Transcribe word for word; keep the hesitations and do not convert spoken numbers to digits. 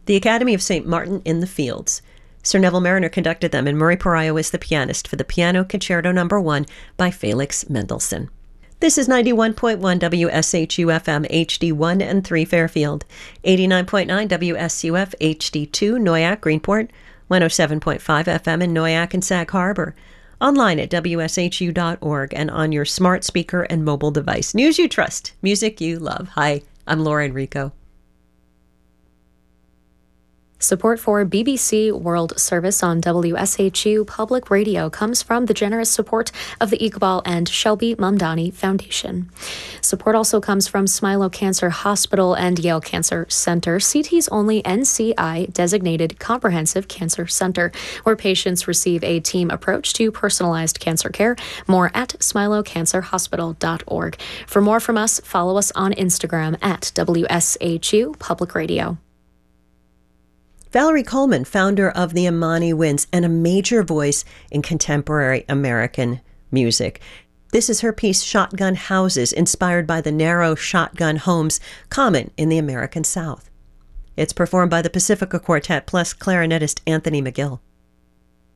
The Academy of Saint Martin in the Fields. Sir Neville Marriner conducted them, and Murray Pariah was the pianist for the Piano Concerto Number One by Felix Mendelssohn. This is ninety-one point one W S H U F M H D one and three Fairfield, eighty-nine point nine W S U F H D two Noyac Greenport, one oh seven point five F M in Noyac and Sag Harbor. Online at W S H U dot org and on your smart speaker and mobile device. News you trust, music you love. Hi, I'm Laura Enrico. Support for B B C World Service on W S H U Public Radio comes from the generous support of the Iqbal and Shelby Mamdani Foundation. Support also comes from Smilow Cancer Hospital and Yale Cancer Center, C T's only N C I-designated comprehensive cancer center, where patients receive a team approach to personalized cancer care. More at smilow cancer hospital dot org. For more from us, follow us on Instagram at W S H U Public Radio. Valerie Coleman, founder of the Imani Winds and a major voice in contemporary American music. This is her piece, Shotgun Houses, inspired by the narrow shotgun homes common in the American South. It's performed by the Pacifica Quartet plus clarinetist Anthony McGill.